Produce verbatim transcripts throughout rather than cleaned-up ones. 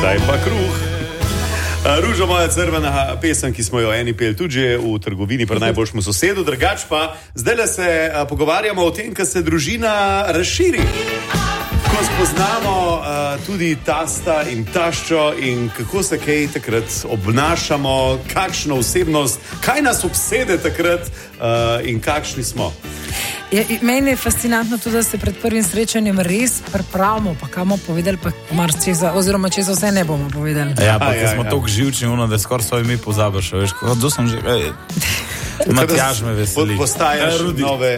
Daj pa kruh. Ruža moja crvena pesem, ki smo jo eni pel tudi v trgovini pri najboljšemu sosedu, drugač pa zdaj se a, pogovarjamo o tem, kako se družina razširi. Ko spoznamo a, tudi tasta in taščo in kako se kaj takrat obnašamo, kakšno osebnost, kaj nas obsede takrat a, in kakšni smo. Ja, meni je fascinantno tudi, da se pred prvim srečanjem res pripravimo, pa kamo povedali, pa mar čeza, oziroma čeza vse ne bomo povedali. Ja, pa ja, smo ja. toliko živčni, ono, da skoraj svoje ime pozabiš, veš, kako sem že... Ej. Matjaž me veseli. Postajaš Rudi. nove...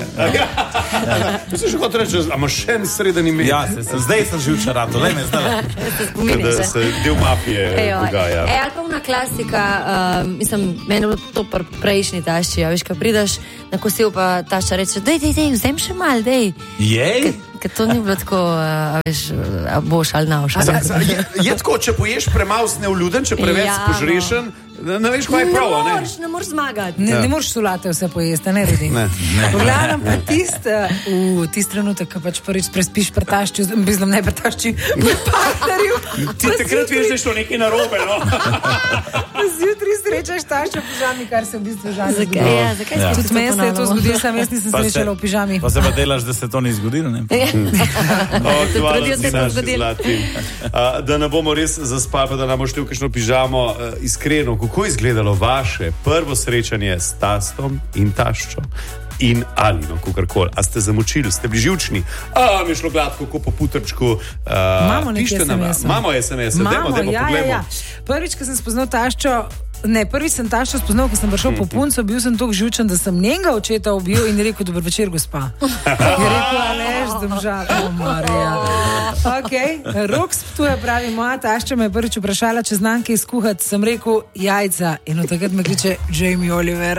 To se že kot reče, a imaš še en sreden ime? Ja, se, se, zdaj sem živčen rato, lej me zdaj. Da se del mafije dogaja. E, ali pa una klasika, uh, mislim, meni je bilo to pr prejšnji tašči, a veš, kad pridaš na kosil, pa tašča reče, dej, dej, dej, vzem še mal, dej. Jej? Ker to ni bilo tako, a veš, a boš ali navš. Je, je tako, če poješ premalo nevljuden, če preveč Ja, požrešen, ne, ne veš, kaj je prav, ne ne? moreš, ne moreš zmagati. Ne, Ja. ne moreš solate vse pojesti, ne redi. Ne. V glavnem pa tist, v tist trenutek, ko pač prvič prespiš pri tašči, mislim, ne pri tašči, pri partnerju. Ti takrat veš, da je šlo nekaj narobe, no? Zjutraj srečaš taščo v pižami, kar se v bistvu žali. Zakaj, ja, zakaj Ja. se Tudi meni se je to zgodilo, sam jaz nisem Pa se- srečala v pižami. Pa se pa delaš, da se to ni zgodilo, ne? O, hvala trudijo se, si da naši zgodilo. zlati. A, Da ne bomo res zaspali, pa da nam bo štel kakšno pižamo. A, Iskreno, kako je izgledalo vaše prvo srečanje s tastom in taščo? In Alino, kakorkoli. A ste zamočili, ste bili živčni? A, mi je šlo gladko, kot po putrčku. A, Imamo nekaj pišite nam, es em es-a. Imamo es em es, dajmo, dajmo, ja, ja, poglejmo. ja. Prvič, ko sem spoznal taščo, ne, prvič sem taščo spoznal, ko sem prišel po punco, bil sem tako živčen, da sem njenega očeta ubil in rekel, dober večer, gospa. Je rekel, Aleš, domžal, o Marija. Ok, Rok sptuje, pravi, moja tašča me je prvič vprašala, če znam kaj skuhati, sem rekel, jajca. In od takrat me kliče Jamie Oliver.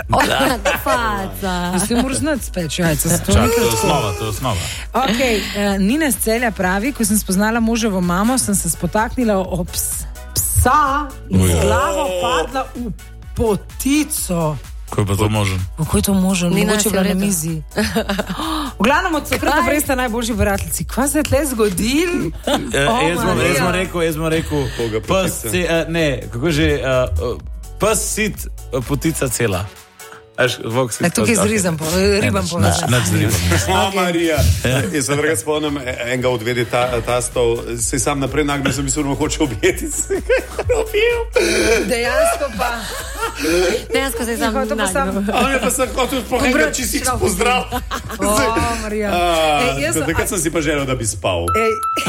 Faca. Ste moraš znati speč jajca, se to Čak, nekaj to je tako. osnova, to je osnova. Ok, uh, Nina z Celja pravi, ko sem spoznala moževo mamo, sem se spotaknila ob ps- psa in z glavo padla v potico. Ko je pa to možen? Kako je to možno? Nina, Mogoče si je bila v na redu? mizi. V glavnem od takrat naprej sta najboljši prijateljici. Kaj se je tle zgodil? Eh, O, jaz bom- Marija. Jaz bom rekel, jaz bom rekel, Koga pes, potica? ce, uh, ne, kako že, uh, pes sit, uh, potica cela. Aš, vok si E, tukaj z rizom, po, ribam Nač, povezan. nač z ribom. O, Marija. Jaz se druga spomnim enega od vedi ta, tastov, se je sam naprej nagnil, sem mislil, da me hoče objeti. Se ga je objel. Dejansko pa. Dejansko se je sam Hotel pa sam- nagnil. A on je pa sem hotel pohajati, če si jih pozdrav. O, Marija. Ej, jaz sem- Takrat sem si pa želel, da bi spal. Ej,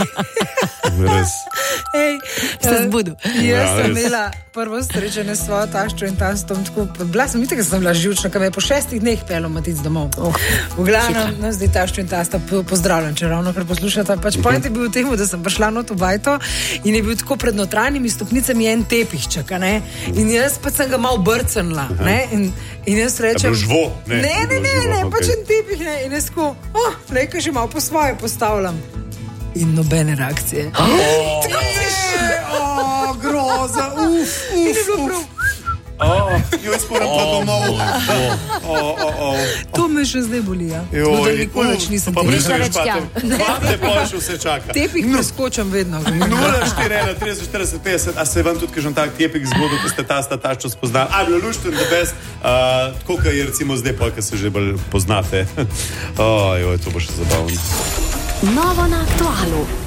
Res. ej, Se eh, zbudil. Jaz Ja, sem res. imela prvo srečanje s svojo taščo in tastom tako, bila sem itak, da sem bila živčna, ker me je po šestih dneh pelo matic domov. V glavnem, no, zdaj taščo in tasta po- pozdravljam, če ravno kar poslušata. Pač point je bil v tem, da sem prišla not v bajto in je bil tako pred notranjimi stopnicami en tepihček, a ne? In jaz pa sem ga malo brcnila, ne? In, in jaz rečem... bilo živo? Ne, Ne, ne, ni bilo ne, živo, ne, okej. pač en tepih, ne? In jaz tako, oh, nekaj že malo po svoje postavljam. In nobene reakcije. O, groza, uf, uf, uf. O, joj, sporam pa domov. O, o, o. To me še zdaj boli, ja. Joj, Tako da nikoli več nisem pa tepih. prišel več več patem. tja. Pate, pojš, vse čaka. Tepih preskočam vedno. nula štiri ena trideset štirideset petdeset, a se je vam tudi kakšen tak tepik zgodil, ko ste tasta taščo spoznali? A, bilo lušten, the best, uh, tako, kot je recimo zdaj, pa, ko se že bolj poznate. O, joj, to bo še zabavno. Novo na aktualu.